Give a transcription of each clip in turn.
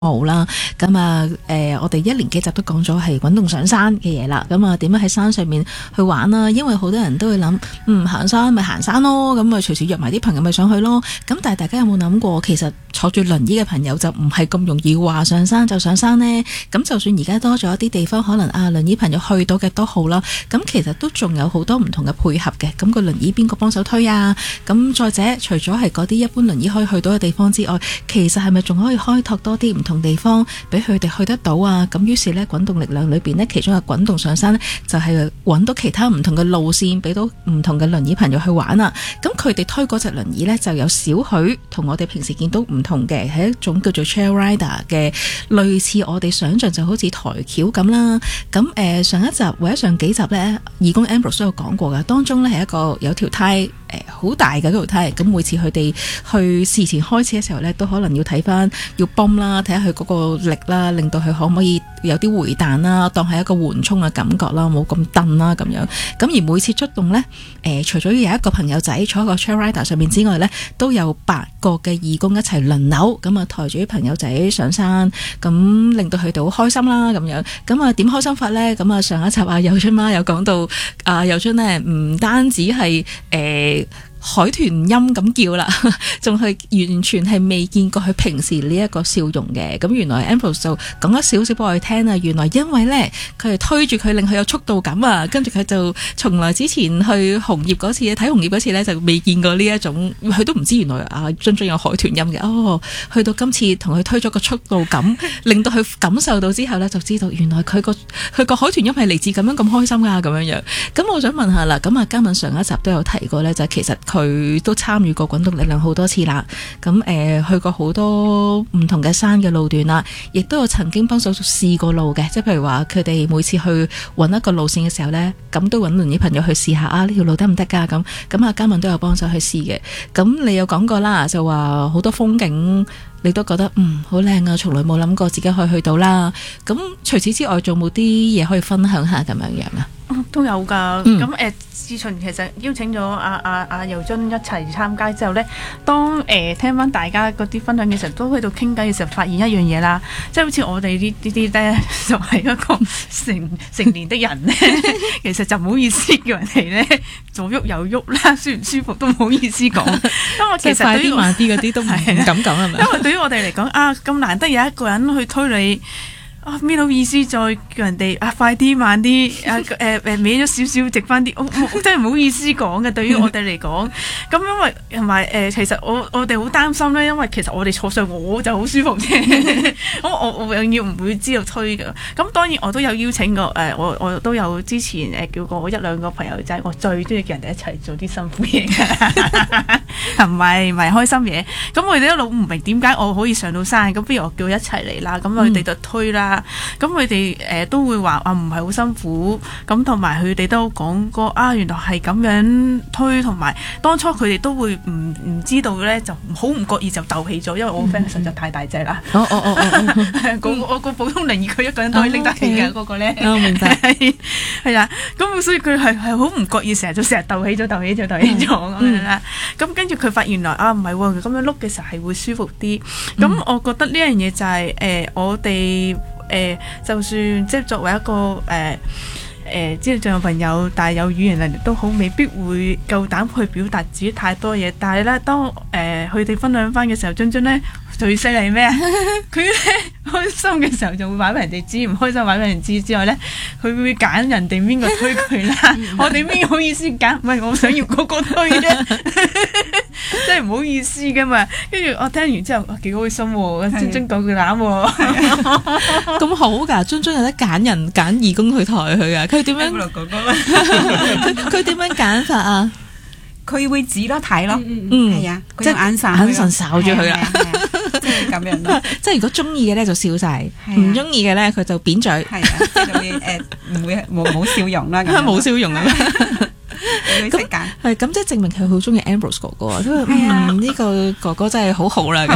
好啦，咁啊，我哋一連幾集都講咗係滾動上山嘅嘢啦，咁啊點樣喺山上面去玩啦？因為好多人都會諗，行山咪行山咯，咁啊隨時約埋啲朋友咪上去咯。咁但係大家有冇諗過，其實坐住輪椅嘅朋友就唔係咁容易話上山就上山呢？咁就算而家多咗一啲地方，可能輪椅朋友去到嘅都好啦，咁其實都仲有好多唔同嘅配合嘅。咁個輪椅邊個幫手推啊？咁再者，除咗係嗰啲一般輪椅可以去到嘅地方之外，其實係咪仲可以開拓多啲唔同地方俾佢哋去得到啊？咁於是呢，滾動力量裏邊呢，其中嘅滾動上山呢，就係揾到其他唔同嘅路線，俾到唔同嘅輪椅朋友去玩啊！咁佢哋推嗰隻輪椅呢，就有少許同我哋平時見到唔同嘅，係一種叫做 Chair Rider 嘅，類似我哋想象就好似台橋咁啦。咁上一集或者上幾集呢，義工 Ambrose 都有講過嘅，當中呢係一個有條梯。好大嘅嗰條梯，咁每次佢哋去事前開始嘅時候呢，都可能要睇翻，要泵啦，睇下佢嗰個力啦，令到佢可唔可以有啲回彈啦，當係一個緩衝嘅感覺啦，冇咁蹬啦咁樣。咁而每次出動呢，除咗要有一個朋友仔坐喺個 Chair Rider 上面之外呢，都有8個嘅義工一齊輪流，咁啊抬住啲朋友仔上山，咁令到佢哋好開心啦咁樣。咁啊點開心法呢？咁啊上一集佑春媽有講到，佑春呢唔單止係海豚音咁叫啦，仲係完全係未見過佢平時呢一個笑容嘅。咁原來 Ambrose 就講咗少少俾我哋聽啊。原來因為呢，佢係推住佢令佢有速度感啊，跟住佢就從來之前去紅葉嗰次睇紅葉嗰次呢，就未見過呢一種，佢都唔知原來津津有海豚音嘅。哦，去到今次同佢推咗個速度感，令到佢感受到之後呢，就知道原來佢個海豚音係嚟自咁樣咁開心㗎咁樣樣。咁我想問下啦，咁啊嘉敏上一集都有提過呢，就其實佢都參與過滾動力量好多次啦，咁去過好多唔同嘅山嘅路段啦，亦都有曾經幫手試過路嘅，即係譬如話佢哋每次去揾一個路線嘅時候呢，咁都揾輪椅朋友去試下呢條路得唔得㗎？咁啊嘉敏都有幫手去試嘅。咁你有講過啦，就話好多風景你都覺得好靚啊，從來冇諗過自己可以去到啦。咁除此之外，仲冇啲嘢可以分享下咁樣樣啊？ 都有㗎。咁自從其實邀請咗阿佑津一齊參加之後呢，當聽翻大家嗰啲分享嘅時候，都喺度傾偈嘅時候，發現一樣嘢啦，即係好似我哋呢啲呢，就係一個成年的人呢，其實就唔好意思叫人哋呢左喐右喐啦，舒唔舒服都唔好意思講。因為其實快啲慢啲嗰啲都唔敢講係咪？ 因為對於我哋嚟講咁難得有一個人去推你。咩好意思再叫人哋快啲慢啲歪咗少少直翻啲，我真係唔好意思講嘅。對於我哋嚟講，咁因為同埋其實我哋好擔心咧，因為其實我哋坐上我就好舒服啫。咁我永遠唔會知道推嘅。咁當然我都有邀請過我都有之前叫過1、2個朋友仔，我最中意叫人哋一齊做啲辛苦嘢嘅，同埋開心嘢。咁我哋一路唔明點解我可以上到山，咁不如我叫一齊嚟啦。咁佢哋就推啦。咁佢哋都會話唔係好辛苦，咁同埋佢哋都講過原來係咁樣推，同埋當初佢哋都會唔知道咧，就好唔覺意就鬥起咗，因為我個 friend 實在太大隻啦。我個普通輪椅佢一個人都可以拎得起嘅嗰個咧。明白。係啊，咁所以佢係好唔覺意，成日鬥起咗咁樣啦。咁跟住佢發現原來唔係喎，咁樣碌嘅時候係會舒服啲。咁我覺得呢樣嘢就係我哋。就算即係作為一個即係仲有朋友，但係有語言能力都好，未必會夠膽去表達自己太多嘢。但係咧，當佢哋分享翻嘅時候，津津咧最犀利咩？佢咧開心嘅時候就會話俾人哋知，唔開心話俾人知之外咧，佢會揀人哋邊個推佢啦。我哋邊好意思揀？唔係我想要嗰個推啫。真係唔好意思噶嘛，跟住我聽完之後幾開心喎，津津夠佢膽喎， 咁好噶，津津有得揀人揀義工去抬佢啊，佢點樣？佢點樣揀法啊？ 佢會指咯睇咯，係啊，即係眼神睄住佢啦， 即係咁樣咯。 即係如果中意嘅咧就笑晒，唔中意嘅咧佢就扁嘴， 係啊，即係會唔會冇笑容啦， 冇笑容啊。 咁係咁，即係證明佢好中意 Ambrose 哥哥啊！呢個哥哥真係好好啦。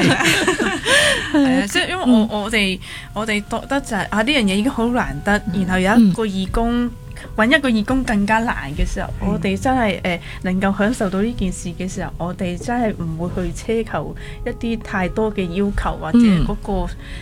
即係因為我哋覺得就係呢樣嘢已經好難得，然後有一個義工。揾一個義工更加難嘅時候，我哋真係能夠享受到呢件事嘅時候，我哋真係唔會去奢求一啲太多嘅要求，或者嗰個